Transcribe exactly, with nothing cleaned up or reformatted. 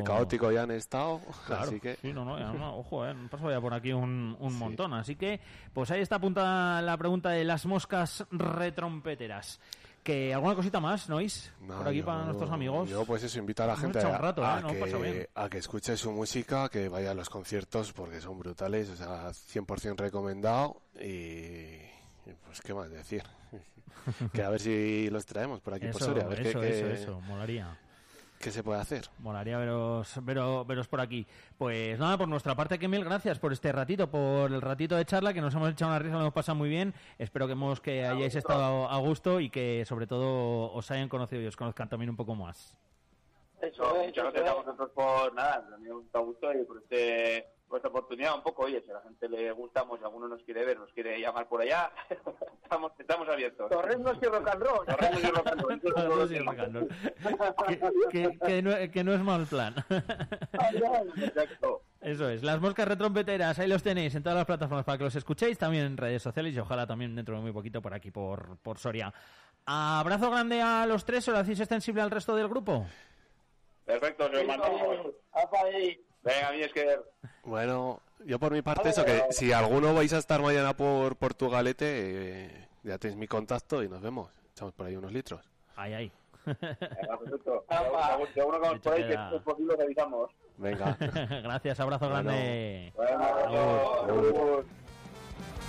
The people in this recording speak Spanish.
caótico ya han estado, claro, así que... Sí, no, no, ya no, ojo, eh, no paso ya por aquí un, un sí. montón, así que, pues ahí está apuntada la pregunta de las moscas retrompeteras. Que alguna cosita más, ¿nois? No, por aquí yo, para nuestros amigos. Yo pues eso, invito a la Hemos gente un rato, a, ¿eh? no, que, a que escuche su música, que vaya a los conciertos porque son brutales, o sea, cien por ciento recomendado y... Pues qué más decir. Que a ver si los traemos por aquí eso, por Soria, a ver eso, qué, eso, qué, eso, molaría. ¿Qué se puede hacer? Molaría veros, veros, veros por aquí. Pues nada, por nuestra parte, que mil gracias por este ratito, por el ratito de charla, que nos hemos echado una risa, lo hemos pasado muy bien. Espero que, hemos, que hayáis estado a gusto y que sobre todo os hayan conocido y os conozcan también un poco más. Eso es, muchas gracias a vosotros por nada, a mí me gusta gusto y por este... Pues esta oportunidad un poco, oye, si a la gente le gustamos, si alguno nos quiere ver, nos quiere llamar por allá, estamos, estamos abiertos. Torreznos y rock and roll. Torreznos y rock and roll. Torreznos y rock and roll. que, que, que, no, que no es mal plan. Exacto. Eso es, las moscas retrompeteras, ahí los tenéis en todas las plataformas para que los escuchéis, también en redes sociales y ojalá también dentro de muy poquito por aquí, por, por Soria. Abrazo grande a los tres, ¿os lo hacéis extensible al resto del grupo? Perfecto, se lo mandamos. Venga, mi es que... Bueno, yo por mi parte eso, que si alguno vais a estar mañana por Portugalete, eh, ya tenéis mi contacto y nos vemos. Echamos por ahí unos litros. Ahí, ahí. Venga, perfecto. Seguro que vamos por ahí, que es posible, que avisamos. Venga. Gracias, abrazo bueno. grande. Bueno, adiós.